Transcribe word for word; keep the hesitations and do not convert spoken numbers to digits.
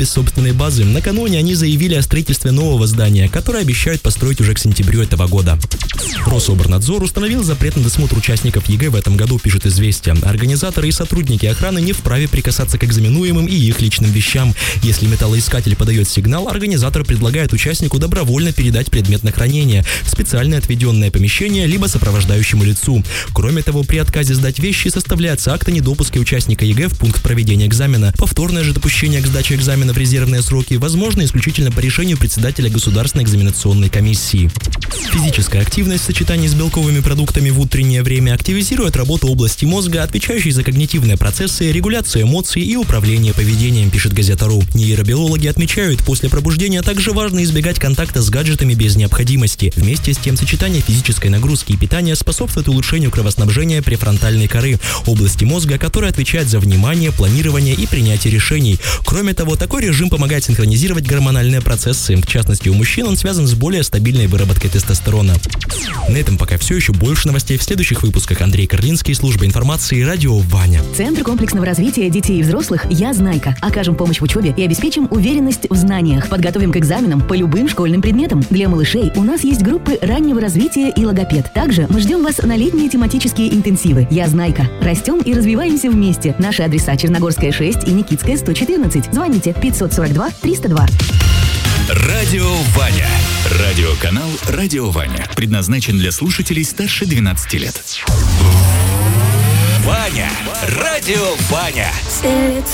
без собственной базы. Накануне они заявили о строительстве нового здания, которое обещают построить уже к сентябрю этого года. Рособорнадзор установил запрет на досмотр участников ЕГЭ в этом году, пишет «Известия». Организаторы и сотрудники охраны не вправе прикасаться к экзаменуемым и их личным вещам. Если металлоискатель подает сигнал, организатор предлагает участнику добровольно передать предмет на хранение в специальное отведенное помещение либо сопровождающему лицу. Кроме того, при отказе сдать вещи составляется акт о недопуске участника ЕГЭ в пункт проведения экзамена. Повторное же допущение к сдаче экзамена в резервные сроки возможно исключительно по решению председателя Государственной экзаменационной комиссии. Физическая активность в сочетании с белковыми продуктами в утреннее время активизирует работу области мозга, отвечающей за когнитивные процессы, регуляцию эмоций и управление поведением, пишет газета.ру. Нейробиологи отмечают, после пробуждения также важно избегать контакта с гаджетами без необходимости. Вместе с тем, сочетание физической нагрузки и питания способствует улучшению кровоснабжения префронтальной коры, области мозга, которая отвечает за внимание, планирование и принятие решений. Кроме того, такой режим помогает синхронизировать гормональные процессы. В частности, у мужчин он связан с более стабильной выработкой тестостерона. На этом пока все. Еще больше новостей в следующих выпусках. Андрей Карлинский, служба информации, радио Ваня. Центр комплексного развития детей и взрослых «Я Знайка». Окажем помощь в учебе и обеспечим уверенность в знаниях. Подготовим к экзаменам по любым школьным предметам. Для малышей у нас есть группы раннего развития и логопед. Также мы ждем вас на летние тематические интенсивы. «Я Знайка». Растем и развиваемся вместе. Наши адреса: Черногорская, шесть и Никитская, сто четырнадцать. Звоните пятьсот сорок два триста два. Радио Ваня. Радиоканал «Радио Ваня». Предназначен для слушателей старше двенадцати лет. Ваня. Радио Ваня.